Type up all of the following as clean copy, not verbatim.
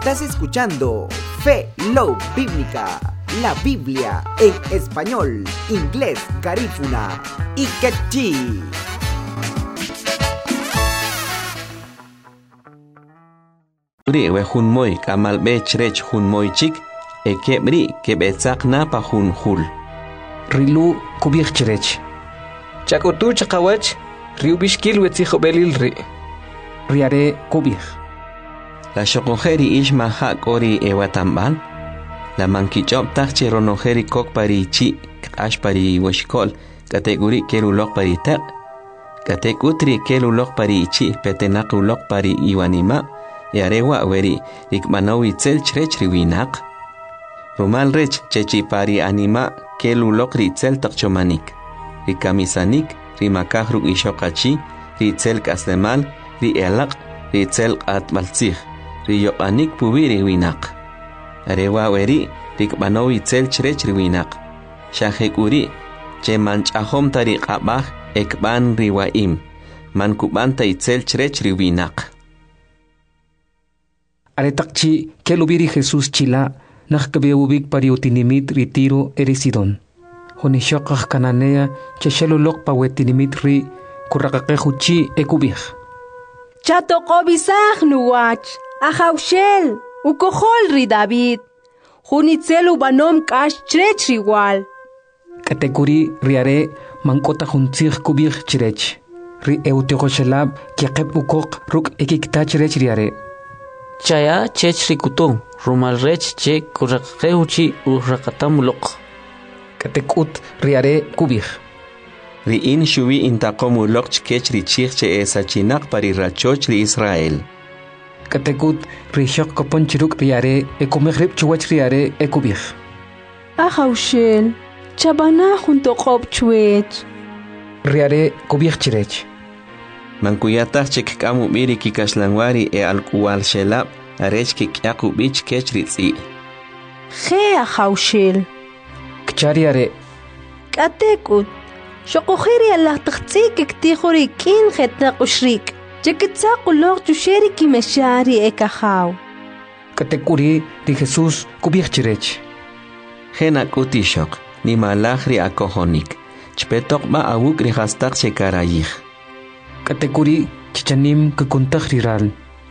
Estás escuchando Fe Love Bíblica, la Biblia en español, inglés, garífuna y quechí. We hun moy kamal bech rech hun moy chik e kebri kebetzak na pa hun hul. Rilu kubich cherech. Chakotu chakawach riubishkil wetzijo belil ri. Riare kubich. La shokojeri ishma hak ori ewatambal. La mankichop takche ronojeri kok pari chi kash pari washkol kategori kelulok pari tak. Katek utri kelulok pari chi petenak ulok pari iwanima. Yarewa weri rikmanawi tzel chrech riwinak. Rumal rech chechi pari anima kelulok ritzel takchomanik. Rikamisanik rimakah ruk ishokachi ritzel kaslemal rielak ritzel atmaltzih riyokanik pubi riwinak. Arewa weri rikmanawi tzel chrech riwinak. Shahekuri che manchahom tariqabah ekban riwaim. Mankubanta itzel chrech riwinak. Aretakchi kelubiri Jesús chila nakkabeubik pariutinimit ritiro erisidon. Honishokah kananea cheshelulok pawetinimit ri kurakakahuchi ekubih. Chatokobisah nuwach ahaushel ukohol ri David. Hunitzelu banom kash chrech riwal. Katekuri riare mankota huntzih kubih chirech. Ri eutihoshelab kiakep ukok ruk ekikta chirech riare. Chaya chech rikuton rumal rech che kurakeuchi urakatamulok. Katekut riare kubih. Riin shuvi intakomulok chkech richich che esachinak pari rachoch ri Israel. Katekut rishok kopon chiruk riare ekumehrib chuwach riare ekubih. Ahaushel chabana junto kob chuech. Riare kubih chirech. Mankuyatah chek kamu miri kikashlangwari e alkuwal shelab arech kikyaku bich kech ritzi. Ge ahaushel. Kchariare. Katekut. Shokojeri Allah tachzik ektihori kin jetnak ushrik. Chekitzaku lok chusheri kimeshari ekahau. Katekuri di Jesús kubih chirech. Hena kutishok ni malahri akohonik. Chpetok ba awuk rihastak chekarayih. Katekuri chichanim kukuntah riral.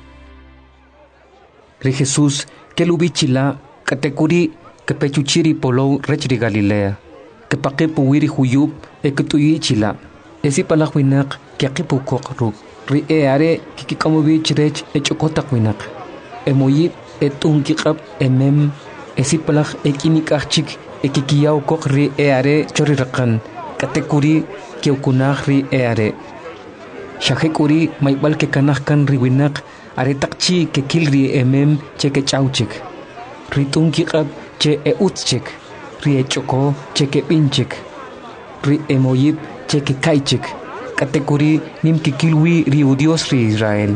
Ri Jesús kelubichila katekuri kepechuchiri polo rechri Galilea. Kepake puwiri huyub ekutuyi chila. Esi palakwinak kiakipu kokruk. Ri eare kikikamubi chirech echokotak winak. Emoyib etunkikap emem esi palak ekinikachik ekikiyaw kok ri eare chorirakan. Katekuri kiukunah ri eare. Shahekuri maibal ke kanahkan riwinak aretakchi ke kilri emem che ke chauchik. Ritun kikab che eutchik. Ri echoko che ke pinchik. Ri emoyib che ke kaichik. Katekuri nim ke kilwi ri udios ri Israel.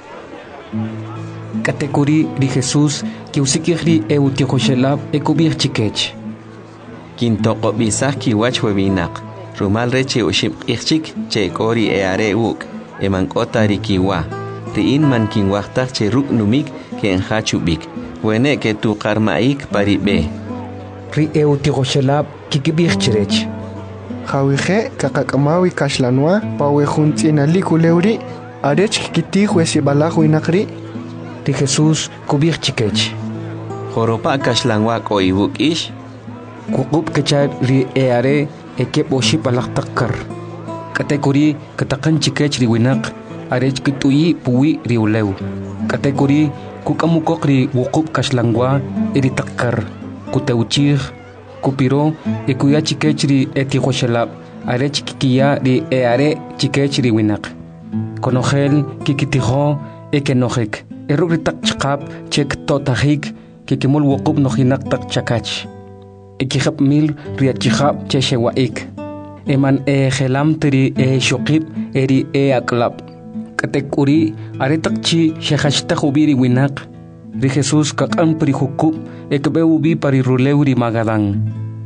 Katekuri ri Jesús ke usikih ri eutiohoshelab ekubir chikech. Kintoko bisah kiwach webinak. Rumal reche ushim ichik che kori eare uk. Emankota rikiwa. Riin man kinwachtak che ruk numik ke enhachubik. Wene ke tu karmaik paribe. Ri eutihoshelab kikibich chirech. Hawije kakakamawi kashlanwa pawe juntina likuleuri arech kiti huesi balajo inakri. Ri Jesús kubich chikech. Joropa kashlanwa ko ibuk ish. Kukub kechar ri eare ekep oshi palaktakar. Katekuri katakan chikech riwinak arech kituyi puwi riulew. Katekuri kukamukok ri wukub kashlangwa iritakar. Kuteuchir kupiro ekuya chikech ri etihoshelab arech kikiya ri eare chikech riwinak. Konogel kikitiho ekenojek. Eruk ritak chkap chek totahik kikimul wukub nohinak tak chakach. Ekihap mil riachihap cheshewaik. Eman gelam teri shokib eri aklab. Katekuri aretakchi shehashta hubiri winak. Ri Jesús kakam pri hukub ekbeubi pari ruleuri magadán.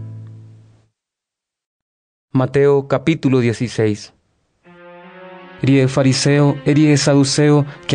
Mateo capítulo 16. Rie fariseo, rie saduceo, que